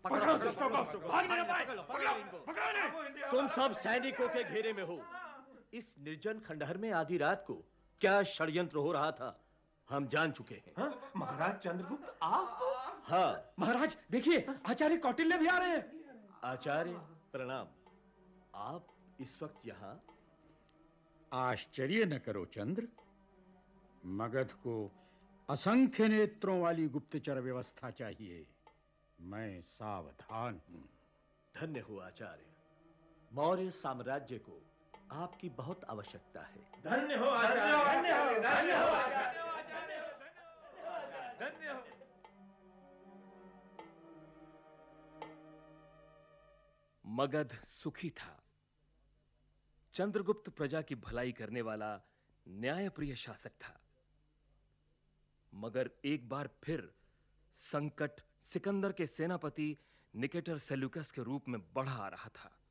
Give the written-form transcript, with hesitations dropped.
पकड़ो दुष्टों को, भाग नहीं पाए, पकड़ो इन्हें। तुम सब सैनिकों के घेरे में हो। इस निर्जन खंडहर में आधी रात को क्या षड्यंत्र हो रहा था हम जान चुके हैं। हाँ? महाराज चंद्रगुप्त आप? हाँ महाराज देखिए, आचार्य कौटिल्य भी आ रहे हैं। आचार्य प्रणाम। आप इस वक्त यहाँ? आश्चर्य न करो चंद्र, मगध को असंख्य नेत्रों वाली गुप्तचर व्यवस्था चाहिए। मैं सावधान हूं। धन्य हो आचार्य, मौर्य साम्राज्य को आपकी बहुत आवश्यकता है। धन्य हो आचार्य, धन्य हो आचार्य। मगध सुखी था। चंद्रगुप्त प्रजा की भलाई करने वाला न्यायप्रिय शासक था। मगर एक बार फिर संकट सिकंदर के सेनापति निकेटर सेल्यूकस के रूप में बढ़ा आ रहा था।